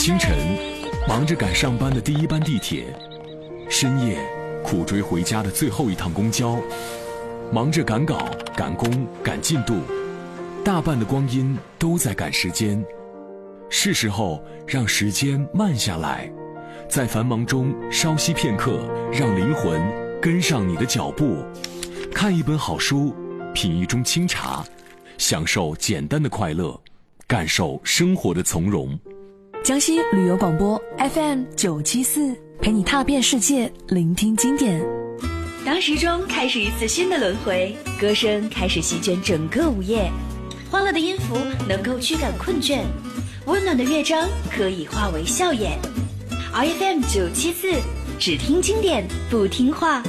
清晨，忙着赶上班的第一班地铁；深夜，苦追回家的最后一趟公交；忙着赶稿、赶工、赶进度，大半的光阴都在赶时间。是时候让时间慢下来，在繁忙中稍息片刻，让灵魂跟上你的脚步。看一本好书，品一盅清茶，享受简单的快乐，感受生活的从容。 江西旅游广播 FM974，陪你踏遍世界，聆听经典。 当时钟开始一次新的轮回，歌声开始席卷整个午夜，欢乐的音符能够驱赶困倦，温暖的乐章可以化为笑颜。RFM974，只听经典不听话。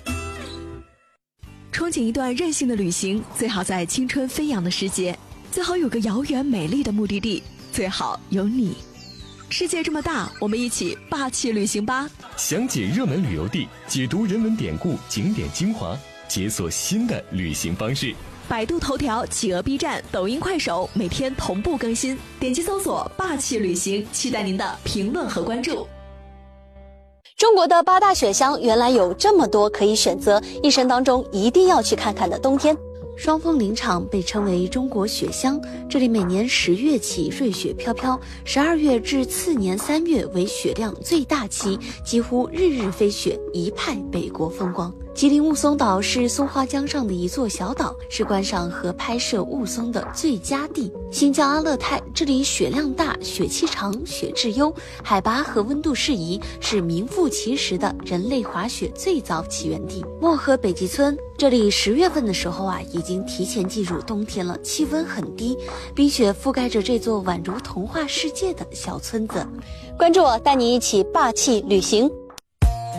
憧憬一段任性的旅行，最好在青春飞扬的时节，最好有个遥远美丽的目的地，最好有你。世界这么大，我们一起霸气旅行吧！ 详解热门旅游地，解读人文典故、景点精华，解锁新的旅行方式。 百度头条、企鹅 B 站、抖音、快手每天同步更新，点击搜索“霸气旅行”，期待您的评论和关注。 中国的8大雪乡原来有这么多可以选择，一生当中一定要去看看的冬天。双峰林场被称为中国雪乡，这里每年10月起瑞雪飘飘，12月至次年3月为雪量最大期，几乎日日飞雪，一派北国风光。吉林雾凇岛是松花江上的一座小岛，是观赏和拍摄雾凇的最佳地。新疆阿勒泰，这里雪量大，雪期长，雪质优，海拔和温度适宜，是名副其实的人类滑雪最早起源地。漠河北极村，这里10月份的时候已经提前进入冬天了，气温很低，冰雪覆盖着这座宛如童话世界的小村子。关注我，带你一起霸气旅行。